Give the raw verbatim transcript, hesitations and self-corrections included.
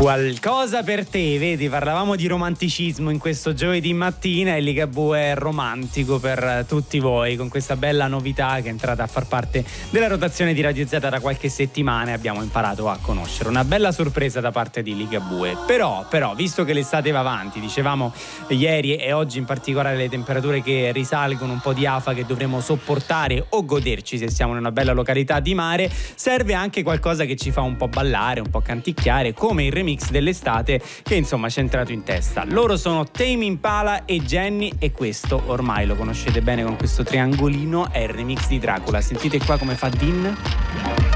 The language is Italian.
Qualcosa per te, vedi, parlavamo di romanticismo in questo giovedì mattina e Ligabue è romantico per tutti voi con questa bella novità che è entrata a far parte della rotazione di Radio Z da qualche settimana e abbiamo imparato a conoscere. Una bella sorpresa da parte di Ligabue. Però, però, visto che l'estate va avanti, dicevamo ieri e oggi in particolare le temperature che risalgono, un po' di afa che dovremo sopportare o goderci se siamo in una bella località di mare, serve anche qualcosa che ci fa un po' ballare, un po' canticchiare, come il remix dell'estate che insomma ci è entrato in testa. Loro sono Tame Impala e Jenny e questo ormai lo conoscete bene con questo triangolino, è il remix di Dracula. Sentite qua come fa Dean.